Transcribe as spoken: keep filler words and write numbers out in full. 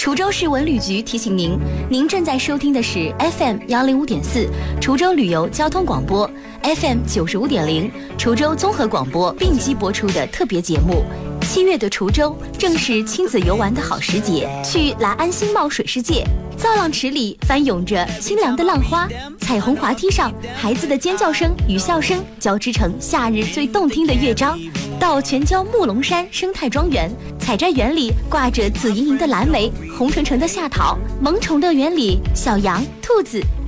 滁州市文旅局提醒您，您正在收听的是 F M 幺零五点四滁州旅游交通广播 ，F M 九十五点零滁州综合广播并机播出的特别节目。七月的滁州正是亲子游玩的好时节，去来安新茂水世界，造浪池里翻涌着清凉的浪花，彩虹滑梯上孩子的尖叫声与笑声交织成夏日最动听的乐章。到全椒木龙山生态庄园，采摘园里挂着紫莹莹的蓝莓，红橙橙的夏桃，萌宠乐园里小羊、兔子、